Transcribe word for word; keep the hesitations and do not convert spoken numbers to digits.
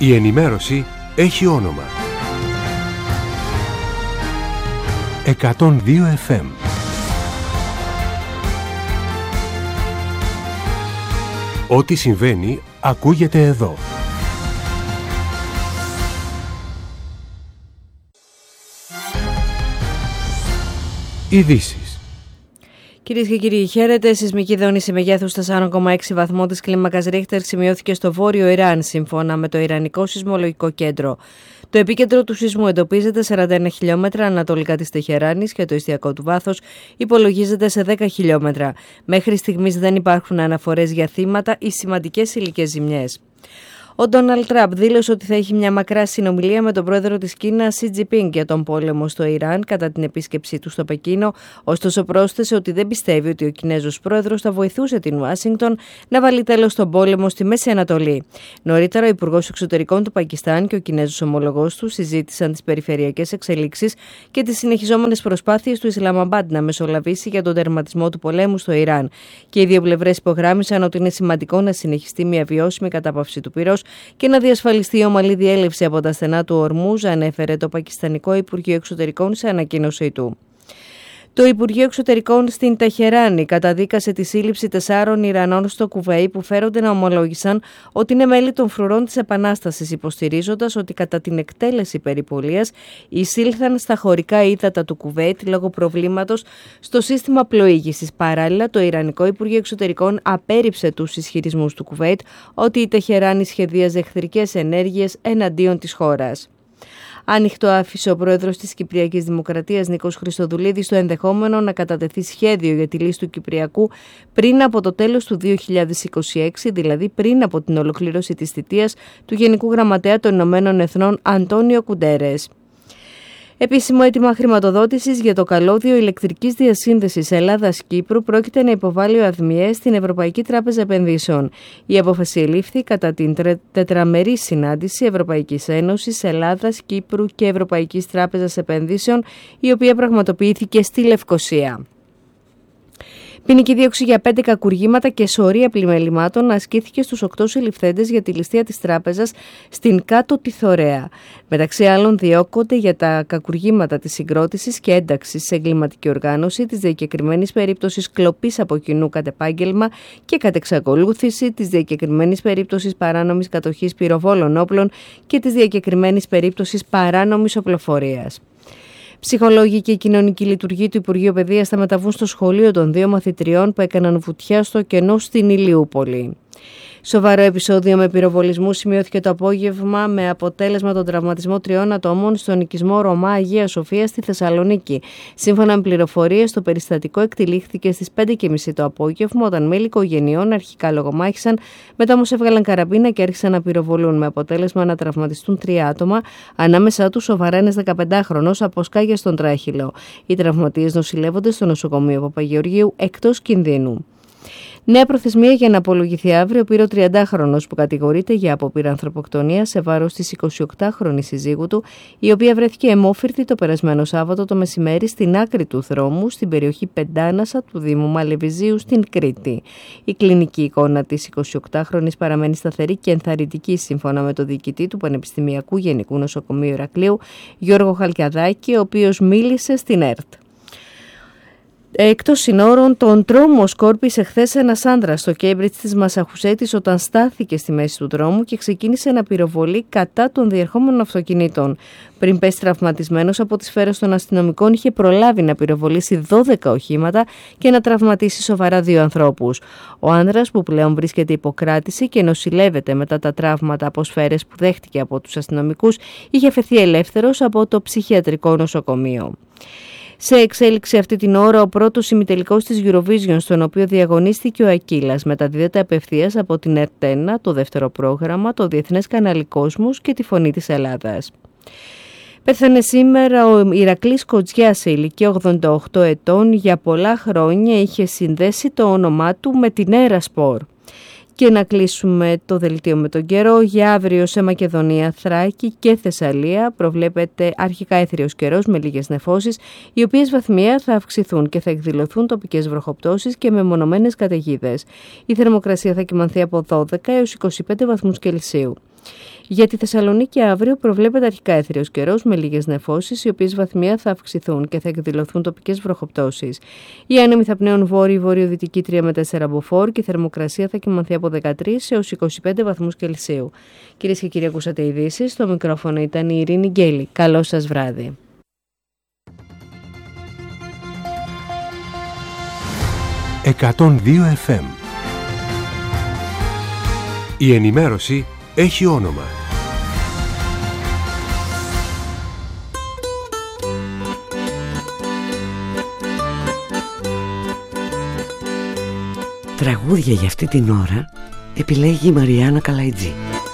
Η ενημέρωση έχει όνομα. εκατόν δύο εφ εμ. Ό,τι συμβαίνει ακούγεται εδώ. Ειδήσεις. Κυρίες και κύριοι, χαίρετε. Σεισμική δόνηση μεγέθους τέσσερα κόμμα έξι βαθμών της κλίμακας Ρίχτερ σημειώθηκε στο βόρειο Ιράν, σύμφωνα με το Ιρανικό Σεισμολογικό Κέντρο. Το επίκεντρο του σεισμού εντοπίζεται σαράντα ένα χιλιόμετρα ανατολικά της Τεχεράνης και το εστιακό του βάθος υπολογίζεται σε δέκα χιλιόμετρα. Μέχρι στιγμής δεν υπάρχουν αναφορές για θύματα ή σημαντικές υλικές ζημιές. Ο Ντόναλντ Τραμπ δήλωσε ότι θα έχει μια μακρά συνομιλία με τον πρόεδρο της Κίνας, Σι Τζινπίνγκ, για τον πόλεμο στο Ιράν κατά την επίσκεψή του στο Πεκίνο, ωστόσο πρόσθεσε ότι δεν πιστεύει ότι ο Κινέζος πρόεδρος θα βοηθούσε την Ουάσιγκτον να βάλει τέλος στον πόλεμο στη Μέση Ανατολή. Νωρίτερα, ο Υπουργός Εξωτερικών του Πακιστάν και ο Κινέζος ομολογός του συζήτησαν τις περιφερειακές εξελίξεις και τις συνεχιζόμενες προσπάθειες του Ισλαμαμπάντ να μεσολαβήσει για τον τερματισμό του πολέμου στο Ιράν. Και οι δύο πλευρές υπογράμμισαν ότι είναι σημαντικό να συνεχιστεί μια βιώσιμη κατάπαυση του πυρός και να διασφαλιστεί η ομαλή διέλευση από τα στενά του Ορμούζ, ανέφερε το Πακιστανικό Υπουργείο Εξωτερικών σε ανακοίνωσή του. Το Υπουργείο Εξωτερικών στην Τεχεράνη καταδίκασε τη σύλληψη τεσσάρων Ιρανών στο Κουβέιτ που φέρονται να ομολόγησαν ότι είναι μέλη των φρουρών της Επανάστασης, υποστηρίζοντας ότι κατά την εκτέλεση περιπολίας εισήλθαν στα χωρικά ύδατα του Κουβέιτ λόγω προβλήματος στο σύστημα πλοήγησης. Παράλληλα, το Ιρανικό Υπουργείο Εξωτερικών απέρριψε τους ισχυρισμούς του Κουβέιτ ότι η Τεχεράνη σχεδίαζε εχθρικές ενέργειες εναντίον της χώρας. Ανοιχτό άφησε ο πρόεδρος της Κυπριακής Δημοκρατίας Νίκος Χριστοδουλίδης το ενδεχόμενο να κατατεθεί σχέδιο για τη λύση του Κυπριακού πριν από το τέλος του δύο χιλιάδες είκοσι έξι, δηλαδή πριν από την ολοκλήρωση της θητείας του Γενικού Γραμματέα των Ηνωμένων Εθνών Αντώνιο Κουντέρες. Επίσημο αίτημα χρηματοδότησης για το καλώδιο ηλεκτρικής διασύνδεσης Ελλάδας-Κύπρου πρόκειται να υποβάλει ο ΑΔΜΙΕ στην Ευρωπαϊκή Τράπεζα Επενδύσεων. Η απόφαση ελήφθη κατά την τετραμερή συνάντηση Ευρωπαϊκής Ένωσης, Ελλάδας, Κύπρου και Ευρωπαϊκής Τράπεζας Επενδύσεων, η οποία πραγματοποιήθηκε στη Λευκοσία. Ποινική δίωξη για πέντε κακουργήματα και σωρία πλημελημάτων ασκήθηκε στους οκτώ συλληφθέντες για τη ληστεία της τράπεζας στην Κάτω Τιθωρέα. Μεταξύ άλλων, διώκονται για τα κακουργήματα της συγκρότησης και ένταξης σε εγκληματική οργάνωση, της διακεκριμένης περίπτωσης κλοπής από κοινού κατ' επάγγελμα και κατ' εξακολούθηση, της διακεκριμένης περίπτωσης παράνομης κατοχής πυροβόλων όπλων και της διακεκριμένης περίπτωσης παράνομης οπλοφορίας. Ψυχολόγοι και κοινωνική λειτουργοί του Υπουργείου Παιδείας θα μεταβούν στο σχολείο των δύο μαθητριών που έκαναν βουτιά στο κενό στην Ηλιούπολη. Σοβαρό επεισόδιο με πυροβολισμού σημειώθηκε το απόγευμα με αποτέλεσμα τον τραυματισμό τριών ατόμων στον οικισμό Ρωμά Αγία Σοφία στη Θεσσαλονίκη. Σύμφωνα με πληροφορίες, το περιστατικό εκτελήχθηκε στις πέντε και μισή το απόγευμα όταν μέλη οικογενειών αρχικά λογομάχησαν, μετά όμως έβγαλαν καραμπίνα και άρχισαν να πυροβολούν με αποτέλεσμα να τραυματιστούν τρία άτομα, ανάμεσά τους σοβαρά ένας δεκαπεντάχρονος από σκάγια στον τράχυλο. Οι τραυματίες νοσηλεύονται στο νοσοκομείο Παπαγεωργίου εκτός κινδύνου. Νέα προθεσμία για να απολογηθεί αύριο πήρε ο τριαντάχρονος που κατηγορείται για απόπειρα ανθρωποκτονία σε βάρος της εικοσιοκτάχρονης συζύγου του, η οποία βρέθηκε αιμόφυρτη το περασμένο Σάββατο το μεσημέρι στην άκρη του δρόμου στην περιοχή Πεντάνασα του Δήμου Μαλεβιζίου στην Κρήτη. Η κλινική εικόνα της εικοσιοκτάχρονης παραμένει σταθερή και ενθαρρυντική, σύμφωνα με το διοικητή του Πανεπιστημιακού Γενικού Νοσοκομείου Ηρακλείου, Γιώργο Χαλκιαδάκη, ο οποίος μίλησε στην ΕΡΤ. Εκτός συνόρων, τον τρόμο σκόρπισε χθες ένας άνδρας στο Κέμπριτζ της Μασαχουσέτης όταν στάθηκε στη μέση του δρόμου και ξεκίνησε να πυροβολεί κατά των διερχόμενων αυτοκινήτων. Πριν πέσει τραυματισμένος από τις σφαίρες των αστυνομικών, είχε προλάβει να πυροβολήσει δώδεκα οχήματα και να τραυματίσει σοβαρά δύο ανθρώπους. Ο άνδρας, που πλέον βρίσκεται υποκράτηση και νοσηλεύεται μετά τα τραύματα από σφαίρες που δέχτηκε από τους αστυνομικούς, είχε αφαιθεί ελεύθερος από το ψυχιατρικό νοσοκομείο. Σε εξέλιξη αυτή την ώρα, ο πρώτος ημιτελικός της Eurovision, στον οποίο διαγωνίστηκε ο Ακύλας, μεταδίδεται απευθείας από την Ερτένα, το δεύτερο πρόγραμμα, το Διεθνές Κανάλι Κόσμους και τη Φωνή της Ελλάδας. Πέθανε σήμερα ο Ηρακλής Κοτζιάς σε ηλικία ογδόντα οκτώ ετών. Για πολλά χρόνια είχε συνδέσει το όνομά του με την Έρα Σπορ. Και να κλείσουμε το δελτίο με τον καιρό. Για αύριο σε Μακεδονία, Θράκη και Θεσσαλία προβλέπεται αρχικά έθριος καιρός με λίγες νεφώσεις, οι οποίες βαθμιαία θα αυξηθούν και θα εκδηλωθούν τοπικές βροχοπτώσεις και μεμονωμένες καταιγίδες. Η θερμοκρασία θα κυμανθεί από δώδεκα έως είκοσι πέντε βαθμούς Κελσίου. Για τη Θεσσαλονίκη αύριο προβλέπεται αρχικά έθριος καιρός με λίγες νεφώσεις, οι οποίες βαθμία θα αυξηθούν και θα εκδηλωθούν τοπικές βροχοπτώσεις. Οι άνεμοι θα πνέουν βόρειο-βορειοδυτική τρία με τέσσερα μποφόρ και η θερμοκρασία θα κυμανθεί από δεκατρείς έως είκοσι πέντε βαθμούς Κελσίου. Κυρίες και κύριοι, ακούσατε ειδήσεις. Στο μικρόφωνο ήταν η Ειρήνη Γκέλη. Καλό σας βράδυ. εκατόν δύο εφ εμ. Η ενημέρωση έχει όνομα. Τραγούδια για αυτή την ώρα επιλέγει η Μαριάννα Καλαϊτζή.